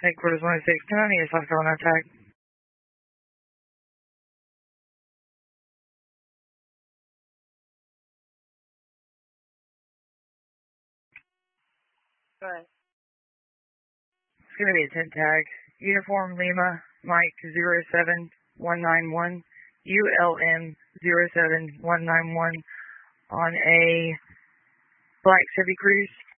Headquarters 1610, yes, I'll go on our tag. Go ahead. It's going to be a 10 tag. Uniform Lima, Mike 07191, ULM 07191 on a black Chevy Cruze.